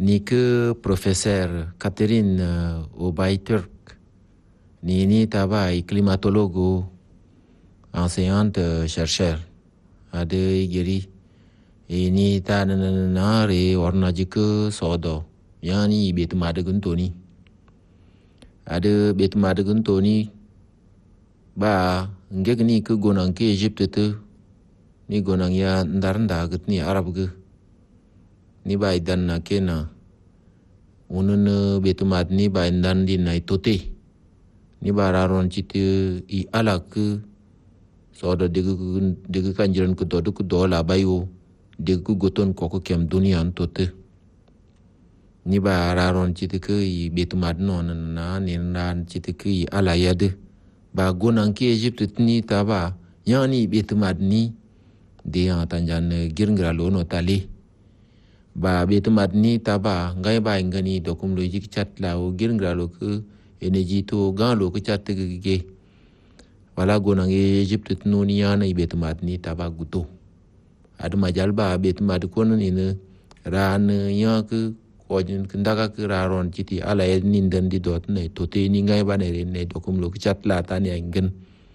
ni que professeur Catherine Obayturk ni taba climatologue enseignante chercheur ade igeri ni ta na re orna jike sodo yani bet madagun toni ade bet madagun toni ba ngegni ke gonan ke Egypte te ni gonan ya ndarnda gat ni arab ge ni ba idan na kena unun bet mad ni ba ndan di na tote ni ba raron chite i alak sodo degu kanjiran ku do la bayo degu goton ko kem duniya tote ni ba raron chite ke i bet mad non na ni nan chite ke i ala yade ba gonan ke Egypte ni taba yani bet mad ni de tanjan girngra lo no tali ba bet mad ni taba ngai ba ngani dokum logic chat la o girngra lo ke energy to gan lo ke chat ge wala gonan Egypte no ni yana bet mad ni taba guto ad majal ba bet mad kono ni ne ran ya ke ko jin kindaga ke raron chiti ala ni ndan di dot ne to te ni ngai ba ne dokum lo ke chat la ta ni ngen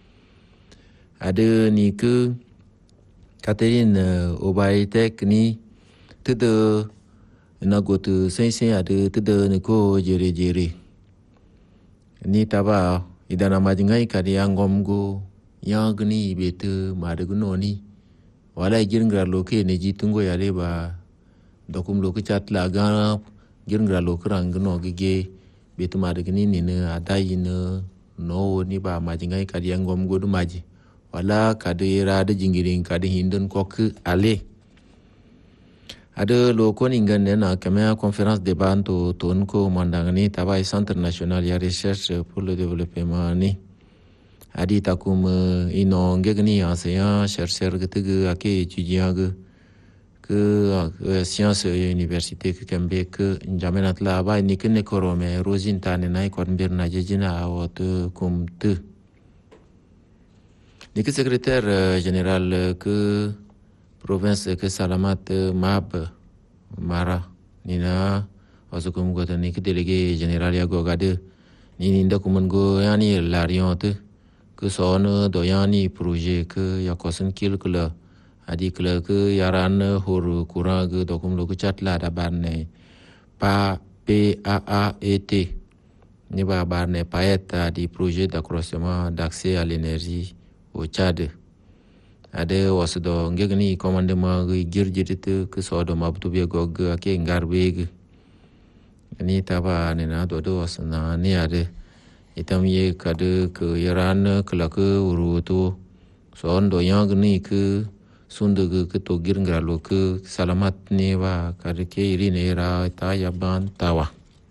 ade ni ke Catherine Obaytek ni tede na gotu sen ade tede ne ko jere ni taba idana majingai kadi angom go yagni bete madagno ni wala girngra loke ne jitungo yale ba dokum loke chat la ga girngra lokran gno gege bete madagni ni ne adai ne no ni ba majingai kadi angom go du maji wala kadi ra da jingirin kadi hindun kok ale ada loko ningan na kama conférence de banto tonko mandangani taba centre national ya recherche pour le développement ni adi takum ino ngegni enseignant chercheur gete ake étudiant que science université que kembe que njamenat la ba ni ken korome rozin tane nay ko mbirna jejina awot kum te ni que secrétaire général que province que Salamat Mab Mara nina asukum gota ni ke délégué général ya gogade ni ninda kuman go yani larion te que son do yani projet que ya kosen kil kula adi kula que yaran hor courant ge dokum lo chat la da barne pa PAAET ni ba barne paet adi projet d'accroissement d'accès à l'énergie au Tchad ade wasdo ngegni commandement girjite ke sodo mabtu be gog ake ngarbeg ni taba ne na do wasna ni ade itam ye kade ke yaran kala ke uruto sondo yangni ke sundu ke to girngralo ke salamat ne ba kade ke irine ra ta yaban tawa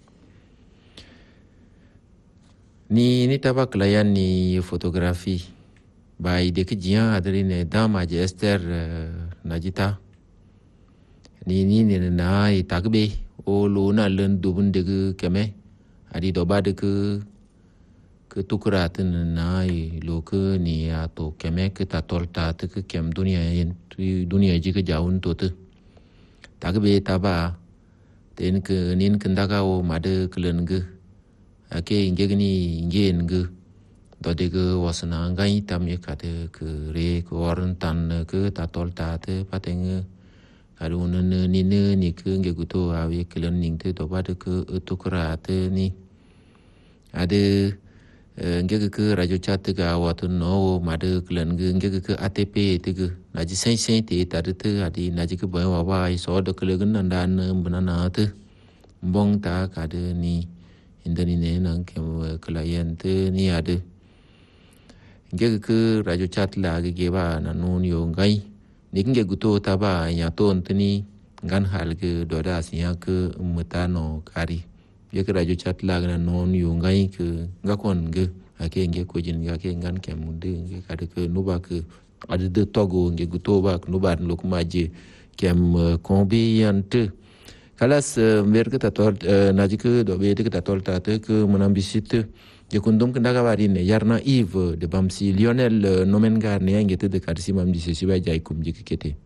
ni taba klayan ni fotografi by de kijian adrine dama je Esther najita ni na itagbe o lo na len dubun de keme adi do ba de ke tukra tin na lo ke ni ato keme ke ta tolta te ke kem dunia ji ke jaun to te tagbe taba ten ke nin kendaga o made klen ge ake ingegni ingen ge dode ke wasna ngai tam ye kate ke re ko oran tan ke tatol tate pateng kalun ni ke nge guto awe kelen ning te to bade ke tukra te ni ade nge ke radio chat ga watu no made kelen nge ke ATP te ke naji sen te tade te adi naji ke boy wa ba so do kelen nan dan banana te mbong ta kade ni indani ne nan ke client ni ade nge ke radio chat la ge ba na non yo ngai ni nge guto taba ya ton tini ngan hal ge do da siya ke mutano kari ye ke radio chat la na non yo ngai ke ga kon ge ake nge ko jin ga ke ngan ke munde nge ka de ke nuba ke ade de togo nge guto ba nuba lo kuma je kem combien kalas mer ke tatol naji ke do be ke tatol ta te ke monambisite je kundum kendaga barine yarna Yves de Bamsi Lionel Nomengar ne ngete de karsi mam di sesiba jay kum jikete